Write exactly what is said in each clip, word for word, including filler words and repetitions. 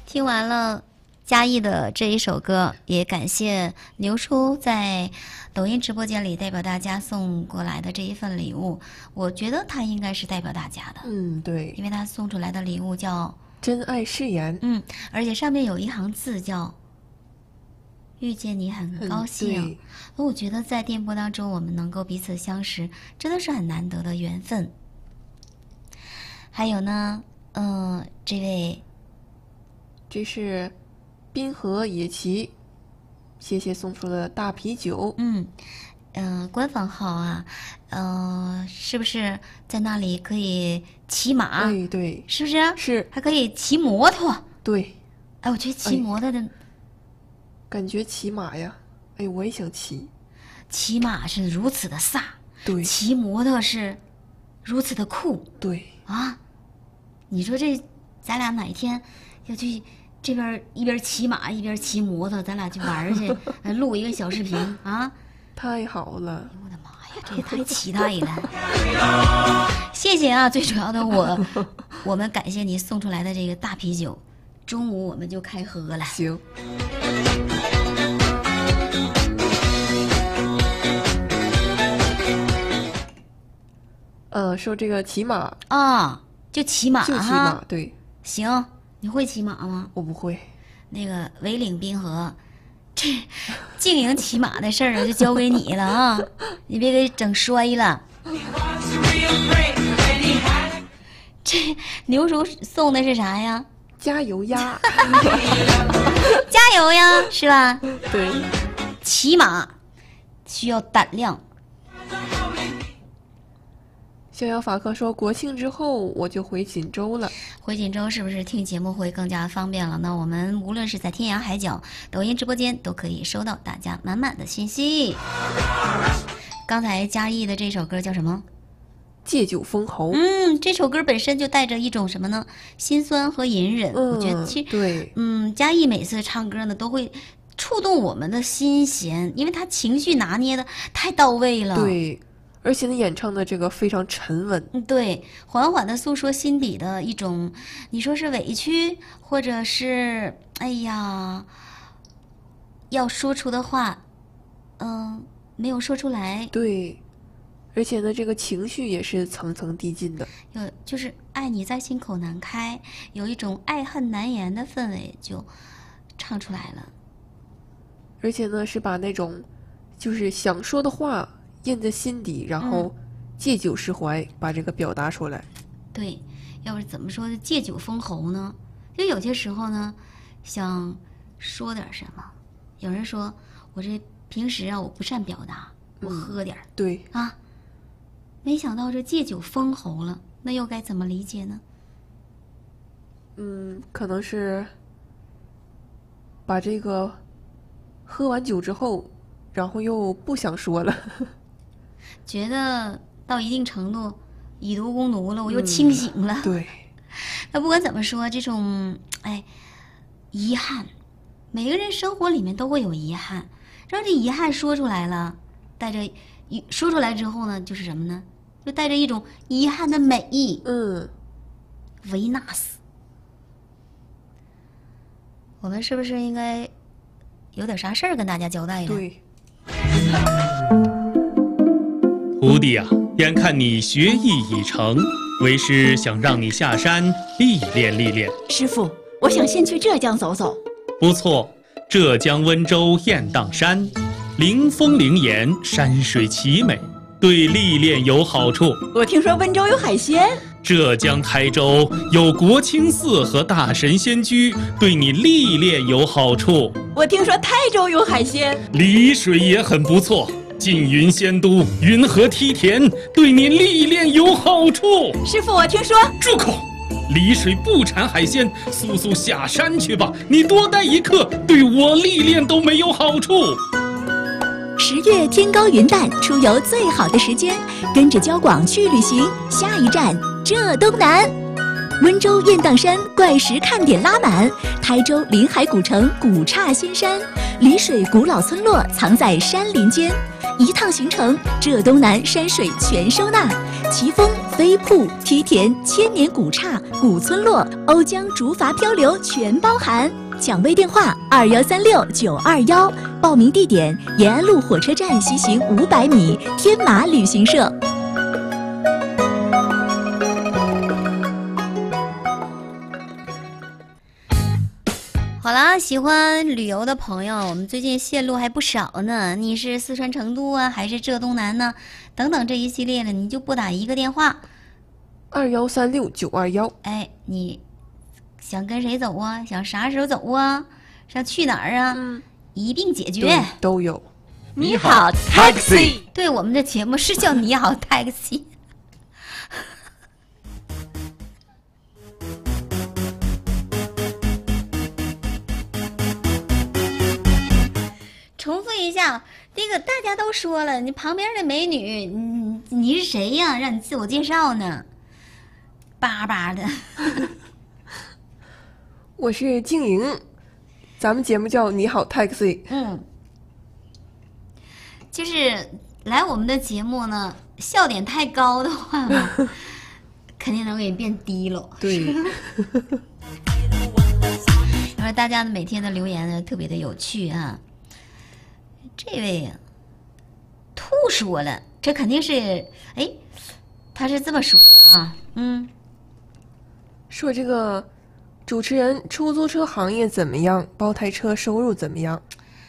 听完了嘉义的这一首歌，也感谢牛叔在抖音直播间里代表大家送过来的这一份礼物。我觉得他应该是代表大家的， 嗯，对， 因为他送出来的礼物叫真爱誓言， 嗯，而且上面有一行字叫遇见你很高兴。所以我觉得在电波当中我们能够彼此相识，真的是很难得的缘分。还有呢，嗯、呃，这位这是滨河野崎，谢谢送出的大啤酒。 嗯嗯、呃，官方号啊，呃，是不是在那里可以骑马？ 哎，对， 是不是？ 是， 还可以骑摩托。 对， 哎，我觉得骑摩托的、哎， 感觉骑马呀，哎，我也想骑。 骑马是如此的飒， 对， 骑摩托是如此的酷， 对啊。你说这咱俩哪一天要去这边一边骑马一边骑摩托，咱俩去玩去，录一个小视频啊！ 太好了！ 哎、我的妈呀，这也太期待了！谢谢啊，最主要的我，我们感谢你送出来的这个大啤酒，中午我们就开喝了。 行。呃，说这个骑马啊。就骑马哈， 就骑马，对， 行，你会骑马吗？ 我不会。 那个围领滨河，这经营骑马的事儿就交给你了啊！你别给整摔了。这牛叔送的是啥呀？ 加油呀！ 加油呀，是吧？ 对， 骑马需要胆量。 逍遥法克说：“国庆之后我就回锦州了。 回锦州是不是听节目会更加方便了？那我们无论是在天涯海角、抖音直播间，都可以收到大家满满的信息。刚才嘉义的这首歌叫什么？ 借酒封喉。 嗯，这首歌本身就带着一种什么呢？心酸和隐忍。 嗯、 我觉得其实对， 嗯，嘉义每次唱歌呢，都会触动我们的心弦，因为他情绪拿捏的太到位了。 对。”而且呢，演唱的这个非常沉稳， 对，缓缓的诉说心底的一种，你说是委屈，或者是哎呀，要说出的话，嗯，没有说出来。 对，而且呢，这个情绪也是层层递进的， 有就是爱你在心口难开，有一种爱恨难言的氛围就唱出来了。 而且呢，是把那种就是想说的话印在心底，然后借酒释怀、嗯，把这个表达出来。 对，要是怎么说借酒封喉呢？就有些时候呢，想说点什么。有人说我这平时啊，我不善表达，我喝点、嗯、 对啊，没想到这借酒封喉了，那又该怎么理解呢？ 嗯，可能是把这个喝完酒之后，然后又不想说了。 觉得到一定程度以毒攻毒了，我又清醒了。 嗯、对， 那不管怎么说，这种哎遗憾，每个人生活里面都会有遗憾，让这遗憾说出来了，带着说出来之后呢，就是什么呢？就带着一种遗憾的美意。 嗯， 维纳斯，我们是不是应该有点啥事儿跟大家交代呢？ 对。 徒弟啊，眼看你学艺已成，为师想让你下山历练历练。 师傅，我想先去浙江走走。 不错，浙江温州雁荡山，灵峰灵岩，山水奇美，对历练有好处。 我听说温州有海鲜。 浙江台州有国清寺和大神仙居，对你历练有好处。 我听说台州有海鲜。 丽水也很不错。缙云仙都，云河梯田，对你历练有好处。 师傅，我听说…… 住口！丽水不产海鲜，速速下山去吧！你多待一刻，对我历练都没有好处。 十月天高云淡，出游最好的时间，跟着交广去旅行。下一站浙东南，温州雁荡山怪石看点拉满，台州临海古城古刹仙山，丽水古老村落藏在山林间。一趟行程，浙东南山水全收纳，奇峰、 飞瀑、梯田、千年古刹、古村落、瓯江竹筏漂流全包含。抢位电话二幺三六九二幺，报名地点延安路火车站西行五百米，天马旅行社。 好啦，喜欢旅游的朋友，我们最近线路还不少呢。你是四川成都啊，还是浙东南呢？等等这一系列的，你就拨打一个电话， 二幺三六九二幺。 哎，你想跟谁走啊？想啥时候走啊？想去哪儿啊？ 嗯， 一并解决， 对，都有。 你好 ，taxi。 对，我们的节目是叫你好 taxi。重复一下，这个大家都说了，你旁边的美女，你你是谁呀？让你自我介绍呢？巴巴的。 我是静莹，咱们节目叫你好 taxi。 嗯，就是来我们的节目呢，笑点太高的话呢，肯定能给你变低了。 对。 然后大家每天的留言呢，特别的有趣啊。这位呀、啊，兔说了，这肯定是，哎，他是这么说的啊，嗯， 说这个主持人出租车行业怎么样？包台车收入怎么样？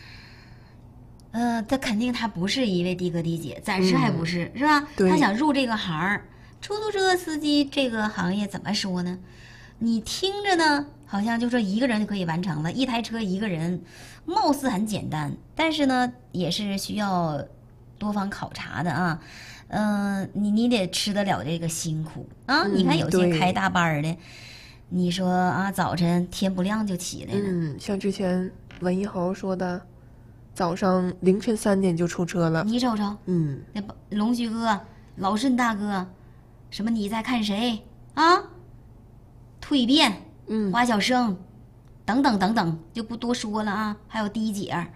呃，他肯定他不是一位的哥的姐，暂时还不是，嗯、是吧？ 对， 他想入这个行儿，出租车司机这个行业怎么说呢？你听着呢，好像就说一个人就可以完成了，一台车一个人，貌似很简单，但是呢，也是需要多方考察的啊。嗯、呃，你你得吃得了这个辛苦啊。 嗯、 你看有些开大班的，你说啊，早晨天不亮就起来了。 嗯，像之前文一豪说的，早上凌晨三点就出车了。 你瞅瞅， 嗯， 那龙须哥、老顺大哥，什么你在看谁啊？蜕变， 嗯， 花小生，等等等等，就不多说了啊。还有的姐儿，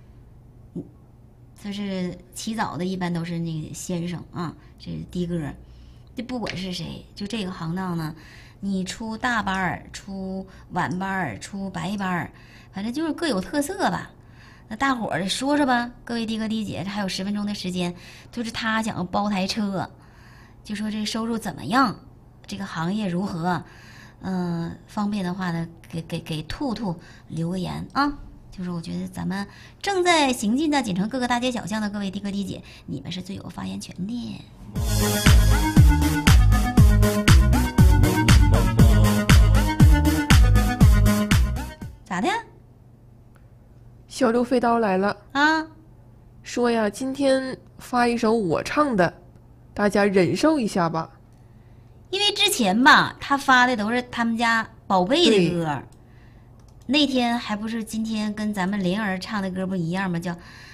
这是起早的，一般都是那个先生啊，这是的哥。这不管是谁，就这个行当呢，你出大班儿、出晚班儿、出白班儿，反正就是各有特色吧。那大伙儿说说吧，各位的哥的姐，还有十分钟的时间，就是他想要包台车，就说这收入怎么样，这个行业如何。嗯、呃，方便的话呢，给给给兔兔留个言啊。就是我觉得咱们正在行进的锦城各个大街小巷的各位的哥的姐，你们是最有发言权的。咋的？ 小六飞刀来了啊！ 说呀，今天发一首我唱的，大家忍受一下吧。 因为之前吧，他发的都是他们家宝贝的歌，那天还不是今天跟咱们灵儿唱的歌不一样吗？叫